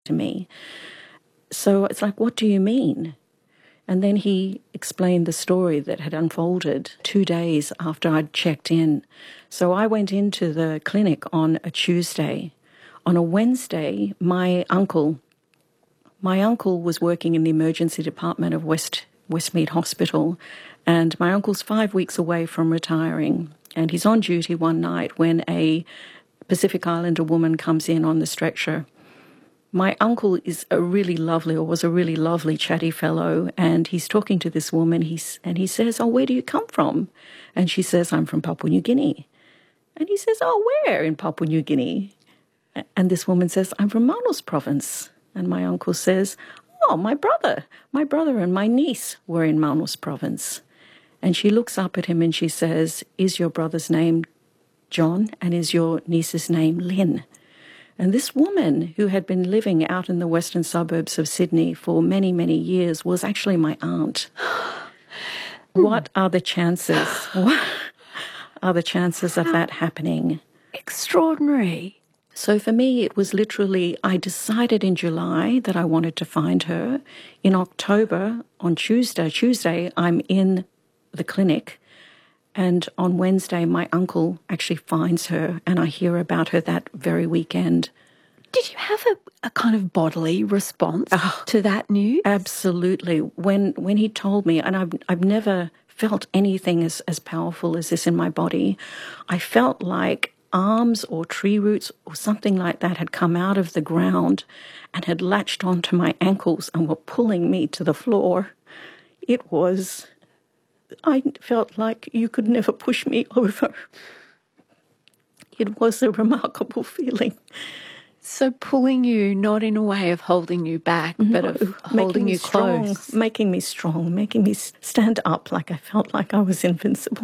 to me. So it's like, what do you mean? And then he explained the story that had unfolded 2 days after I'd checked in. So I went into the clinic on a Tuesday. On a Wednesday, my uncle was working in the emergency department of Westmead Hospital, and my uncle's 5 weeks away from retiring. And he's on duty one night when a Pacific Islander woman comes in on the stretcher. My uncle was a really lovely, chatty fellow, and he's talking to this woman, and he says, "Oh, where do you come from?" And she says, "I'm from Papua New Guinea." And he says, "Oh, where in Papua New Guinea?" And this woman says, "I'm from Manus province." And my uncle says, "Oh, my brother and my niece were in Manus province." And she looks up at him and she says, "Is your brother's name John, and is your niece's name Lynn?" And this woman, who had been living out in the western suburbs of Sydney for many, many years, was actually my aunt. What are the chances? What are the chances of that happening? Extraordinary. So for me, it was literally, I decided in July that I wanted to find her. In October, on Tuesday, I'm in the clinic. And on Wednesday, my uncle actually finds her, and I hear about her that very weekend. Did you have a kind of bodily response to that news? Absolutely. When he told me, and I've never felt anything as powerful as this in my body, I felt like arms or tree roots or something like that had come out of the ground and had latched onto my ankles and were pulling me to the floor. I felt like you could never push me over. It was a remarkable feeling. So pulling you, not in a way of holding you back, but of holding you close. Making me strong, making me stand up like I felt like I was invincible.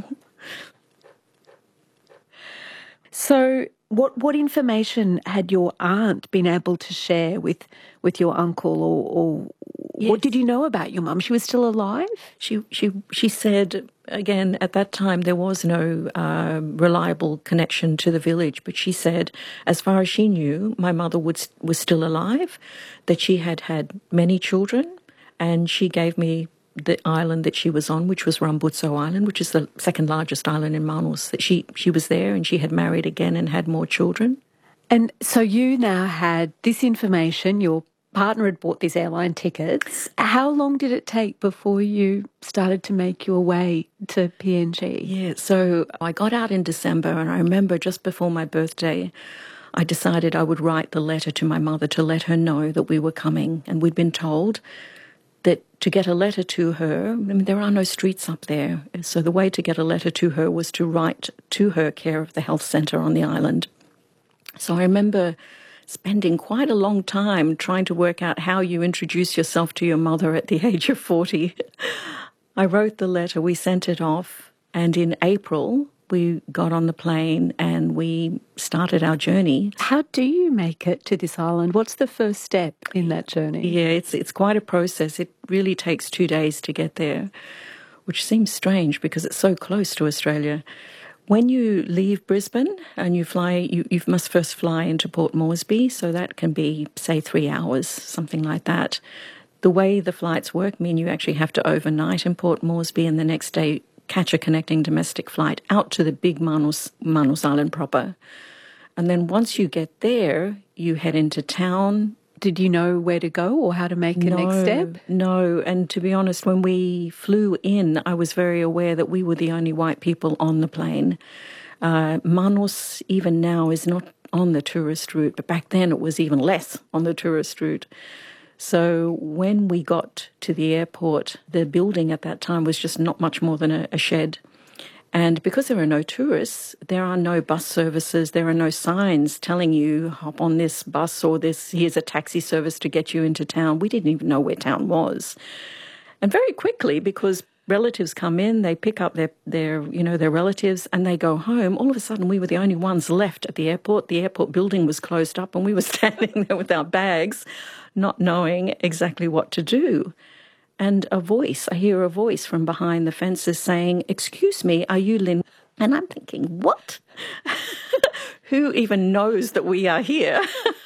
So what information had your aunt been able to share with your uncle, or Yes. what did you know about your mum? She was still alive? She said, again, at that time there was no reliable connection to the village, but she said, as far as she knew, my mother was still alive, that she had had many children, and she gave me the island that she was on, which was Rambutso Island, which is the second largest island in Manus, that she was there and she had married again and had more children. And so you now had this information, your partner had bought these airline tickets. How long did it take before you started to make your way to PNG? Yeah, so I got out in December, and I remember just before my birthday, I decided I would write the letter to my mother to let her know that we were coming. And we'd been told that to get a letter to her, I mean, there are no streets up there. So the way to get a letter to her was to write to her care of the health centre on the island. So I remember spending quite a long time trying to work out how you introduce yourself to your mother at the age of 40. I wrote the letter, we sent it off, and in April we got on the plane and we started our journey. How do you make it to this island? What's the first step in that journey? Yeah, it's quite a process. It really takes 2 days to get there, which seems strange because it's so close to Australia. When you leave Brisbane and you fly, you must first fly into Port Moresby, so that can be, say, 3 hours, something like that. The way the flights work mean you actually have to overnight in Port Moresby and the next day catch a connecting domestic flight out to the big Manus Island proper. And then once you get there, you head into town. Did you know where to go or how to make the next step? No, and to be honest, when we flew in, I was very aware that we were the only white people on the plane. Manus, even now, is not on the tourist route, but back then it was even less on the tourist route. So when we got to the airport, the building at that time was just not much more than a shed. And because there are no tourists, there are no bus services, there are no signs telling you, hop on this bus or here's a taxi service to get you into town. We didn't even know where town was. And very quickly, because relatives come in, they pick up their relatives and they go home. All of a sudden, we were the only ones left at the airport. The airport building was closed up and we were standing there with our bags, not knowing exactly what to do. And I hear a voice from behind the fences saying, "Excuse me, are you Lynn?" And I'm thinking, what? Who even knows that we are here?